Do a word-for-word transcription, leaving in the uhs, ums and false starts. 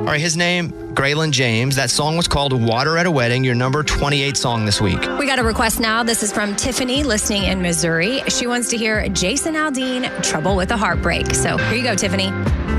right, his name, Graylin James. That song was called Water at a Wedding, your number twenty-eight song this week. We got a request now. This is from Tiffany, listening in Missouri. She wants to hear Jason Aldean, Trouble with a Heartbreak. So here you go, Tiffany.